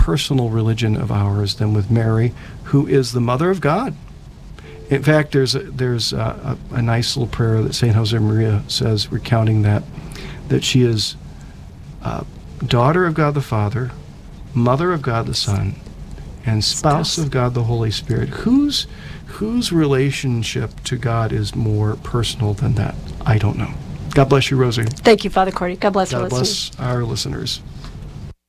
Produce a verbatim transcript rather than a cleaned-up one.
personal religion of ours than with Mary, who is the Mother of God. In fact, there's a, there's a, a, a nice little prayer that Saint Josemaria says, recounting that, that she is uh, daughter of God the Father, mother of God the Son, and spouse of God the Holy Spirit. Whose whose relationship to God is more personal than that? I don't know. God bless you, Rosie. Thank you, Father Cordy. God bless our God listeners. bless our listeners.